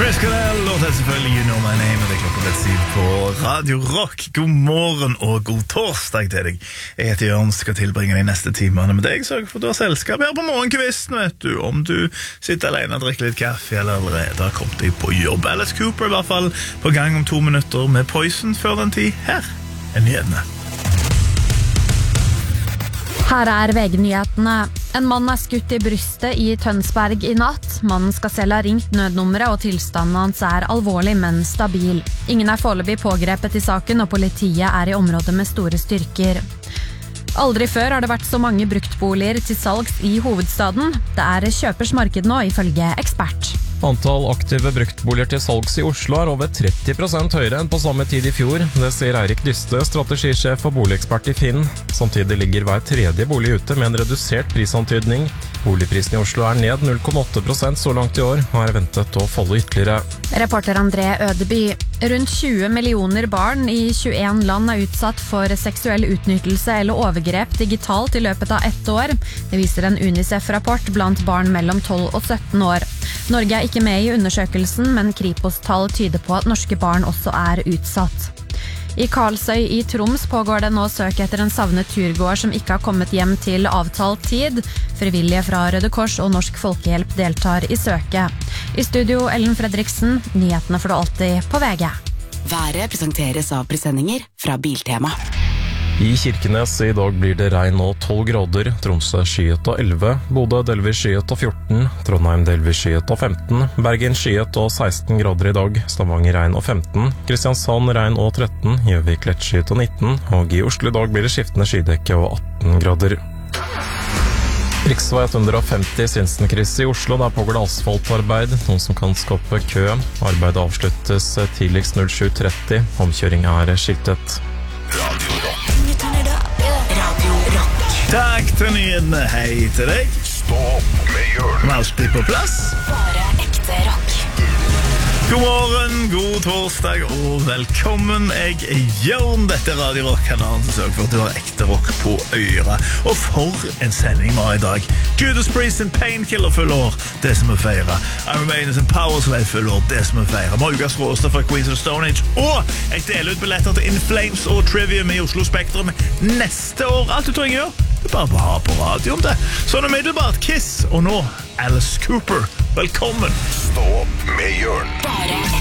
Chris Cornell, låt er selvfølgelig You Know My Name, og det klokka litt 7 på Radio Rock. God morgen og god torsdag til deg. Jeg heter Jørn, skal tilbringe de neste timene med deg. Sørg for at du har selskap her på morgenkvisten, vet du. Om du sitter alene og drikker litt kaffe, eller allerede har kommet deg på jobb. Alice Cooper i hvert fall på gang om 2 minutter med Poison før den tid. Her er nyhetene. Her er VG-nyhetene. En mann er skutt i brystet i Tønsberg i natt. Mannen skal selv ha ringt nødnummeret, og tilstanden hans er alvorlig, men stabil. Ingen er foreløpig pågrepet i saken, og politiet er i området med store styrker. Aldri før har det vært så mange bruktboliger til salgs i hovedstaden. Det er kjøpers marked nå, ifølge ekspert. Antall aktive bruktboliger til salgs i Oslo er over 30% høyere enn på samme tid i fjor. Det sier Eirik Dyste, strategisjef og boligekspert i Finn. Samtidig ligger hver tredje bolig ute med en redusert prisantydning. Boligprisen i Oslo er ned 0,8% så langt i år, og er ventet å falle ytterligere. Reporter André Ødeby. Rundt 20 millioner barn i 21 land er utsatt for seksuell utnyttelse eller overgrep digitalt i løpet av 1 år. Det viser en UNICEF-rapport blant barn mellom 12 og 17 år. Norge er ikke med i undersøkelsen, men Kripos-tall tyder på at norske barn også er utsatt. I Karlsøy i Troms pågår det nå søk etter en savnet turgåer som ikke har kommet hjem til avtalt tid. Frivillige fra Røde Kors og Norsk Folkehjelp deltar i søket. I studio Ellen Fredriksen, nyhetene får du alltid på VG. Været presenteres av presendinger fra Biltema. I Kirkenes i dag blir det regn og 12 grader, Tromsø skyet og 11, Bodø delvis skyet og 14, Trondheim delvis skyet og 15, Bergen skyet og 16 grader i dag, Stavanger regn og 15, Kristiansand regn og 13, Gjøvik lett skyet og 19, og i Oslo i dag blir det skiftende skydekke og 18 grader. Riksvei 150 Sinsenkrysset i Oslo, der pågår det asfaltarbeid, noe som kan skape kø. Arbeidet avsluttes tidligst 07:30, omkjøring er skiltet. Takk til nyhetene, hei til deg. Stå opp med Jørn. Med alt på plass. Bare ekte rock. God morgen, god torsdag og velkommen. Jeg er Jørn, dette er Radio Rock-kanalen som sørger for at du har ekte rock på øyre. Og for en sending vi har i dag. Judas Priest and Painkiller full år, det som vi feirer. Iron Maiden and Powerslave full år, det som vi feirer. Morgas Råstad fra Queens of the Stone Age. Og jeg deler ut billetter til In Flames og Trivium i Oslo Spektrum neste år. Alt du trenger gjøre, du bare ha på radio om det. Sånn umiddelbart Kiss, og nå Alice Cooper. Velkommen. Stå opp med Jørn. Bare